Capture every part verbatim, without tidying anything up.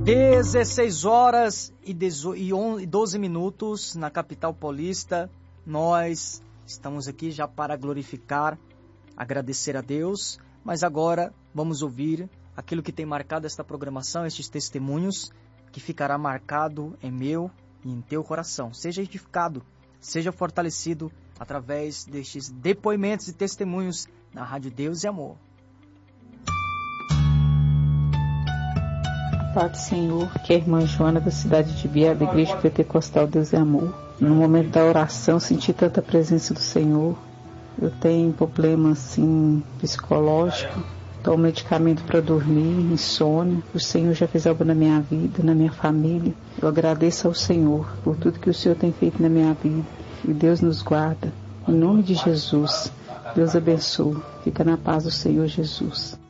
dezesseis horas e doze minutos na capital paulista. Nós estamos aqui já para glorificar, agradecer a Deus, mas agora vamos ouvir aquilo que tem marcado esta programação, estes testemunhos, que ficará marcado em meu e em teu coração. Seja edificado, seja fortalecido através destes depoimentos e testemunhos na Rádio Deus e Amor. Pai do Senhor, que é a irmã Joana da cidade de Biá, da Igreja Pentecostal Deus e Amor. No momento da oração, senti tanta presença do Senhor. Eu tenho problema assim psicológico, tomo medicamento para dormir, insônia. O Senhor já fez algo na minha vida, na minha família. Eu agradeço ao Senhor por tudo que o Senhor tem feito na minha vida. E Deus nos guarda. Em nome de Jesus, Deus abençoe. Fica na paz do Senhor Jesus.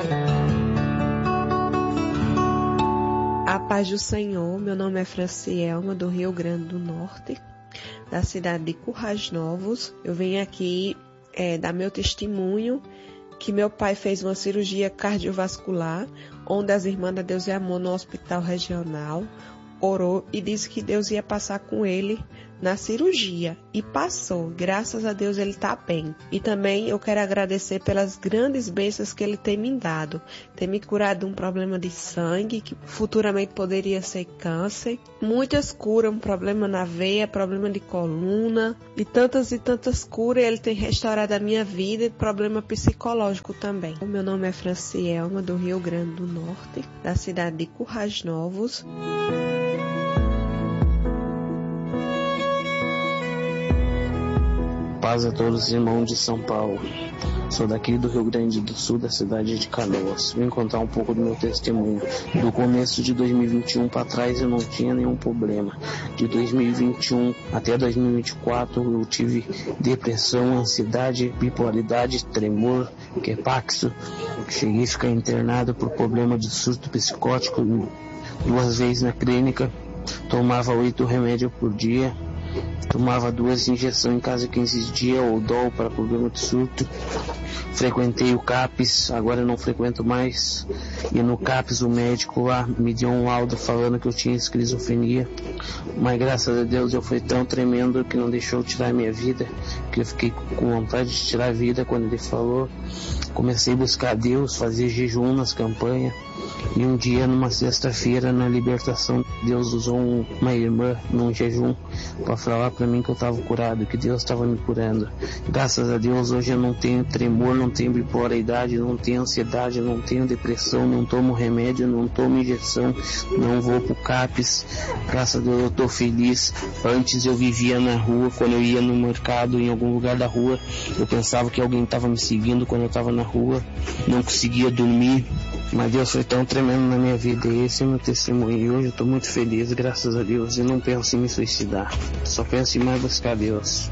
A paz do Senhor, meu nome é Francielma, do Rio Grande do Norte, da cidade de Currais Novos. Eu venho aqui é, dar meu testemunho que meu pai fez uma cirurgia cardiovascular, onde as irmãs da Deus e Amor no hospital regional orou e disse que Deus ia passar com ele na cirurgia. E passou. Graças a Deus ele está bem. E também eu quero agradecer pelas grandes bênçãos que ele tem me dado. Tem me curado de um problema de sangue, que futuramente poderia ser câncer. Muitas curas, um problema na veia, problema de coluna. E tantas e tantas curas. Ele tem restaurado a minha vida e problema psicológico também. O meu nome é Francielma, do Rio Grande do Norte, da cidade de Currais Novos. Paz a todos os irmãos de São Paulo. Sou daqui do Rio Grande do Sul, da cidade de Canoas. Vim contar um pouco do meu testemunho. Do começo de dois mil e vinte e um para trás eu não tinha nenhum problema. De dois mil e vinte e um até dois mil e vinte e quatro eu tive depressão, ansiedade, bipolaridade, tremor, quepaxo. Cheguei a ficar internado por problema de surto psicótico duas vezes na clínica. Tomava oito remédios por dia. Tomava duas injeções em cada quinze dias, ou dol para problema de surto. Frequentei o CAPS, agora eu não frequento mais. E no CAPS o médico lá me deu um laudo falando que eu tinha esquizofrenia. Mas graças a Deus eu fui tão tremendo que não deixou tirar a minha vida, que eu fiquei com vontade de tirar a vida quando ele falou. Comecei a buscar Deus, fazer jejum nas campanhas. E um dia, numa sexta-feira, na libertação, Deus usou um, uma irmã num jejum para falar para mim que eu estava curado, que Deus estava me curando. Graças a Deus, hoje eu não tenho tremor, não tenho bipolaridade, não tenho ansiedade, não tenho depressão, não tomo remédio, não tomo injeção, não vou pro CAPS. Graças a Deus eu estou feliz. Antes eu vivia na rua, quando eu ia no mercado, em algum lugar da rua, eu pensava que alguém estava me seguindo quando eu estava na rua, não conseguia dormir. Mas Deus foi tão tremendo na minha vida, e esse é o meu testemunho. E hoje eu estou muito feliz, graças a Deus, e não penso em me suicidar. Só penso em mais buscar Deus.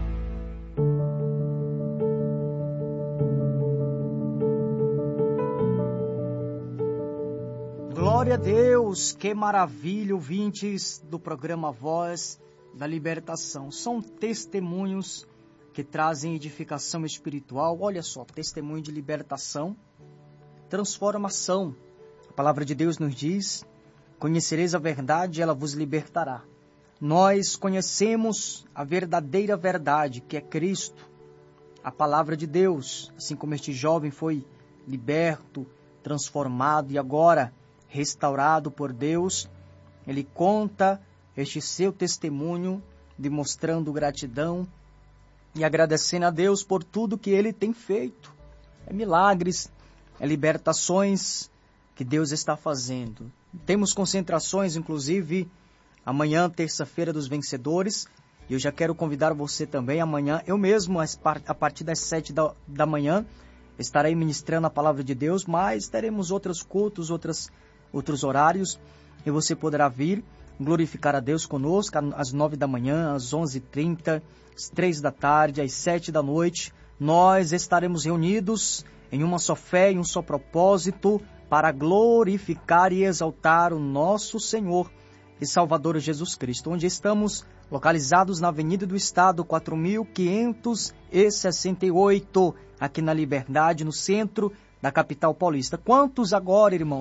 Glória a Deus, que maravilha, ouvintes do programa Voz da Libertação. São testemunhos que trazem edificação espiritual. Olha só, testemunho de libertação, transformação. A palavra de Deus nos diz: conhecereis a verdade e ela vos libertará. Nós conhecemos a verdadeira verdade, que é Cristo, a palavra de Deus. Assim como este jovem foi liberto, transformado e agora restaurado por Deus, ele conta este seu testemunho, demonstrando gratidão e agradecendo a Deus por tudo que ele tem feito. É milagres, é libertações que Deus está fazendo. Temos concentrações, inclusive, amanhã, terça-feira dos vencedores. E eu já quero convidar você também amanhã. Eu mesmo, a partir das sete da, da manhã, estarei ministrando a palavra de Deus, mas teremos outros cultos, outras, outros horários. E você poderá vir glorificar a Deus conosco às nove da manhã, às onze e trinta, às três da tarde, às sete da noite. Nós estaremos reunidos em uma só fé e um só propósito, para glorificar e exaltar o nosso Senhor e Salvador Jesus Cristo, onde estamos localizados na Avenida do Estado, quatro mil quinhentos e sessenta e oito, aqui na Liberdade, no centro da capital paulista. Quantos agora, irmãos,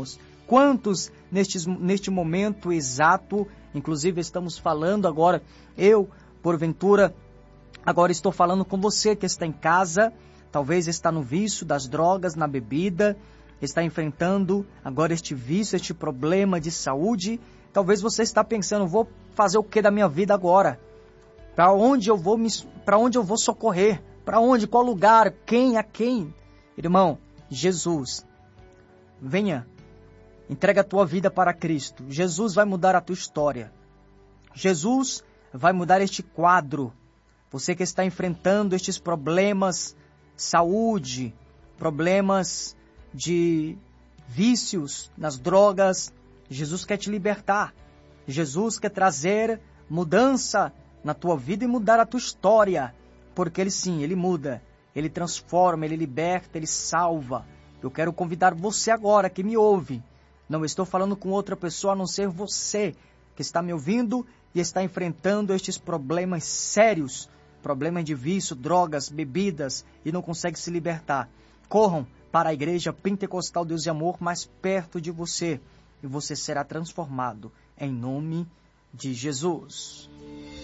Quantos neste, neste momento exato, inclusive estamos falando agora, eu, porventura, agora estou falando com você que está em casa, talvez está no vício das drogas, na bebida, está enfrentando agora este vício, este problema de saúde. Talvez você está pensando, vou fazer o que da minha vida agora? Para onde eu vou me, para onde eu vou socorrer? Para onde? Qual lugar? Quem? A quem? Irmão, Jesus, venha, entrega a tua vida para Cristo. Jesus vai mudar a tua história. Jesus vai mudar este quadro. Você que está enfrentando estes problemas, saúde, problemas de vícios nas drogas, Jesus quer te libertar. Jesus quer trazer mudança na tua vida e mudar a tua história. Porque Ele sim, Ele muda, Ele transforma, Ele liberta, Ele salva. Eu quero convidar você agora que me ouve. Não estou falando com outra pessoa a não ser você que está me ouvindo e está enfrentando estes problemas sérios. Problemas de vício, drogas, bebidas e não consegue se libertar. Corram para a Igreja Pentecostal Deus e Amor mais perto de você e você será transformado em nome de Jesus.